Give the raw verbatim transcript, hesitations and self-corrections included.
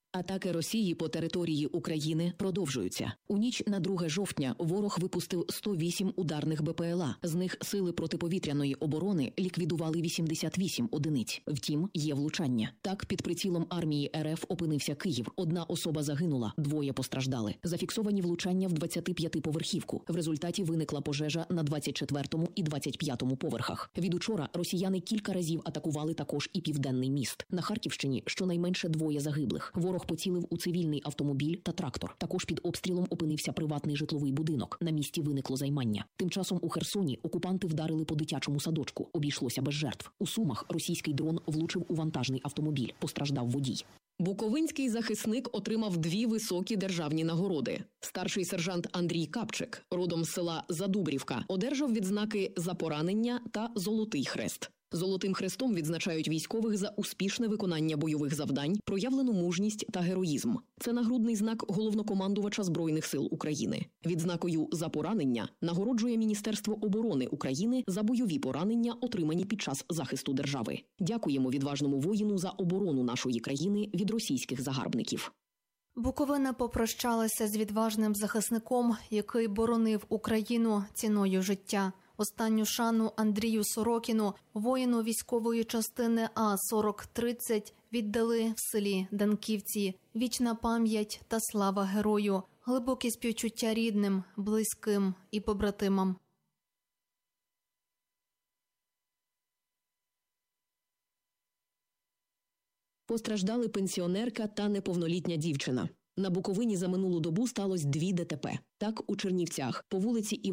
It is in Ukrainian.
Атаки Росії по території України продовжуються. У ніч на друге жовтня ворог випустив сто вісім ударних Бе Пе Ел А. З них сили протиповітряної оборони ліквідували вісімдесят вісім одиниць. Втім, є влучання. Так, під прицілом армії Ер Еф опинився Київ. Одна особа загинула, двоє постраждали. Зафіксовані влучання в двадцятип'ятиповерхівку. В результаті виникла пожежа на двадцять четвертому і двадцять п'ятому поверхах. Від учора росіяни кілька разів атакували також і Південний міст. На Харківщині щонайменше двоє загиблих. Ворог поцілив у цивільний автомобіль та трактор. Також під обстрілом опинився приватний житловий будинок. На місці виникло займання. Тим часом у Херсоні окупанти вдарили по дитячому садочку. Обійшлося без жертв. У Сумах російський дрон влучив у вантажний автомобіль. Постраждав водій. Буковинський захисник отримав дві високі державні нагороди. Старший сержант Андрій Капчик, родом з села Задубрівка, одержав відзнаки «За поранення» та «Золотий хрест». Золотим хрестом відзначають військових за успішне виконання бойових завдань, проявлену мужність та героїзм. Це нагрудний знак головнокомандувача Збройних сил України. Відзнакою «За поранення» нагороджує Міністерство оборони України за бойові поранення, отримані під час захисту держави. Дякуємо відважному воїну за оборону нашої країни від російських загарбників. Буковина попрощалася з відважним захисником, який боронив Україну ціною життя. Останню шану Андрію Сорокіну, воїну військової частини А сорок тридцять, віддали в селі Данківці. Вічна пам'ять та слава герою, глибокі співчуття рідним, близьким і побратимам. Постраждали пенсіонерка та неповнолітня дівчина. На Буковині за минулу добу сталося дві Де Те Пе. Так, у Чернівцях по вулиці